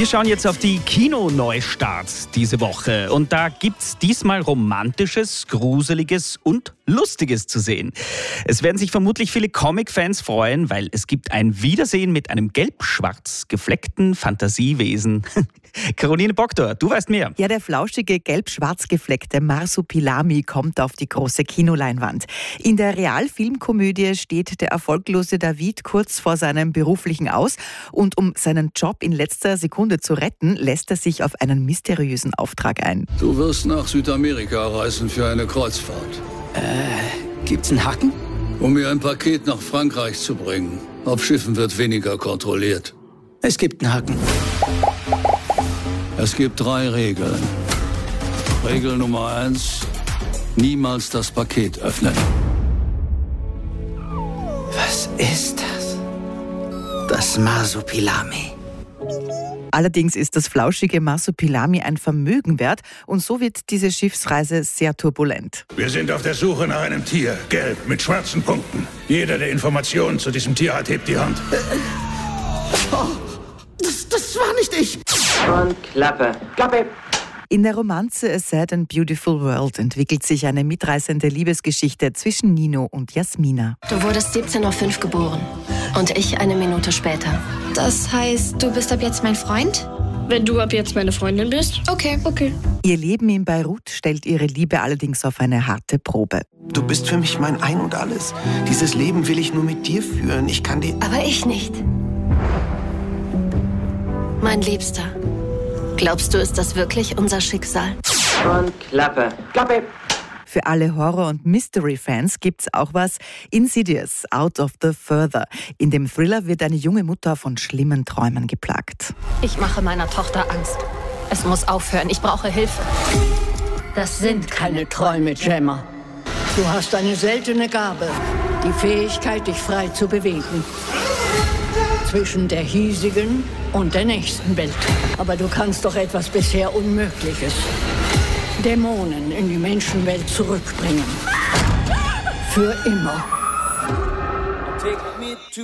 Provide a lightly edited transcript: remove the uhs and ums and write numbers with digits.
Wir schauen jetzt auf die Kino-Neustarts diese Woche. Und da gibt's diesmal Romantisches, Gruseliges und Lustiges zu sehen. Es werden sich vermutlich viele Comic-Fans freuen, weil es gibt ein Wiedersehen mit einem gelb-schwarz gefleckten Fantasiewesen. Caroline Bogdor, du weißt mehr. Ja, der flauschige, gelb-schwarz gefleckte Marsupilami kommt auf die große Kinoleinwand. In der Realfilmkomödie steht der erfolglose David kurz vor seinem beruflichen Aus und um seinen Job in letzter Sekunde zu retten, lässt er sich auf einen mysteriösen Auftrag ein. Du wirst nach Südamerika reisen für eine Kreuzfahrt. Gibt's einen Haken? Um mir ein Paket nach Frankreich zu bringen. Auf Schiffen wird weniger kontrolliert. Es gibt einen Haken. Es gibt 3 Regeln. Regel Nummer 1: niemals das Paket öffnen. Was ist das? Das Marsupilami. Allerdings ist das flauschige Marsupilami ein Vermögen wert und so wird diese Schiffsreise sehr turbulent. Wir sind auf der Suche nach einem Tier, gelb, mit schwarzen Punkten. Jeder, der Informationen zu diesem Tier hat, hebt die Hand. Das war nicht ich. Und Klappe. Klappe. In der Romanze A Sad and Beautiful World entwickelt sich eine mitreißende Liebesgeschichte zwischen Nino und Jasmina. Du wurdest 17:05 Uhr geboren und ich eine Minute später. Das heißt, du bist ab jetzt mein Freund? Wenn du ab jetzt meine Freundin bist? Okay. Ihr Leben in Beirut stellt ihre Liebe allerdings auf eine harte Probe. Du bist für mich mein Ein und Alles. Dieses Leben will ich nur mit dir führen. Ich kann dir... Aber ich nicht. Mein Liebster, glaubst du, ist das wirklich unser Schicksal? Und Klappe. Klappe. Für alle Horror- und Mystery-Fans gibt's auch was: Insidious, Out of the Further. In dem Thriller wird eine junge Mutter von schlimmen Träumen geplagt. Ich mache meiner Tochter Angst. Es muss aufhören, ich brauche Hilfe. Das sind keine Träume, Gemma. Du hast eine seltene Gabe, die Fähigkeit, dich frei zu bewegen. Zwischen der hiesigen und der nächsten Welt. Aber du kannst doch etwas bisher Unmögliches: Dämonen in die Menschenwelt zurückbringen. Für immer.